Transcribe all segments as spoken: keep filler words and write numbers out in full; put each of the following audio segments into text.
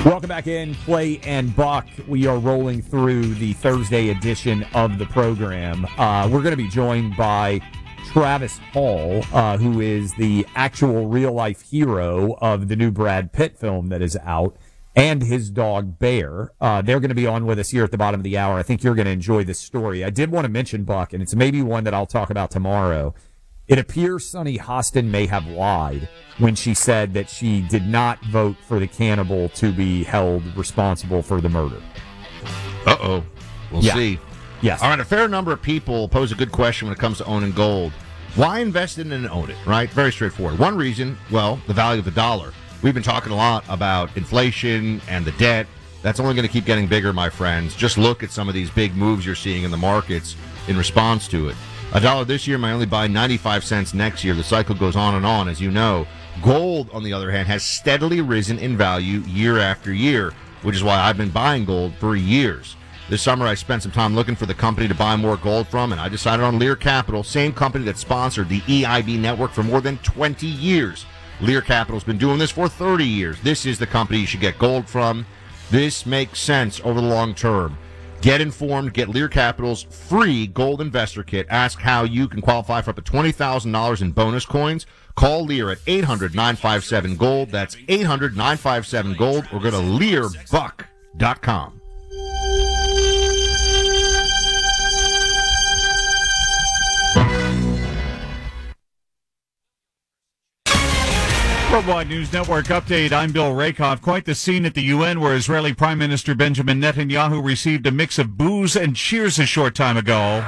Welcome back in, Clay and Buck. We are rolling through the Thursday edition of the program. Uh, we're going to be joined by Travis Hall, uh, who is the actual real-life hero of the new Brad Pitt film that is out, and his dog, Bear. Uh, they're going to be on with us here at the bottom of the hour. I think you're going to enjoy this story. I did want to mention, Buck, and it's maybe one that I'll talk about tomorrow. It appears Sunny Hostin may have lied when she said that she did not vote for the cannibal to be held responsible for the murder. Uh-oh. We'll yeah. see. Yes. All right, a fair number of people pose a good question when it comes to owning gold. Why invest in it and own it, right? Very straightforward. One reason, well, the value of the dollar. We've been talking a lot about inflation and the debt. That's only going to keep getting bigger, my friends. Just look at some of these big moves you're seeing in the markets in response to it. A dollar this year might only buy ninety-five cents next year. The cycle goes on and on, as you know. Gold, on the other hand, has steadily risen in value year after year, which is why I've been buying gold for years. This summer, I spent some time looking for the company to buy more gold from, and I decided on Lear Capital, same company that sponsored the E I B network for more than twenty years. Lear Capital's been doing this for thirty years. This is the company you should get gold from. This makes sense over the long term. Get informed. Get Lear Capital's free gold investor kit. Ask how you can qualify for up to twenty thousand dollars in bonus coins. Call Lear at eight hundred nine five seven gold. That's eight hundred nine five seven gold, or go to lear buck dot com. Worldwide News Network update. I'm Bill Rakoff. Quite the scene at the U N where Israeli Prime Minister Benjamin Netanyahu received a mix of boos and cheers a short time ago.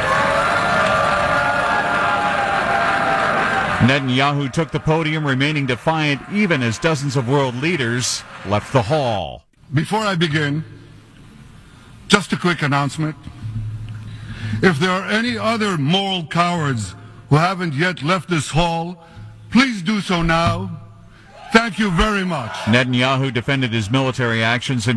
Netanyahu took the podium, remaining defiant even as dozens of world leaders left the hall. Before I begin, just a quick announcement. If there are any other moral cowards who haven't yet left this hall, please do so now. Thank you very much. Netanyahu defended his military actions and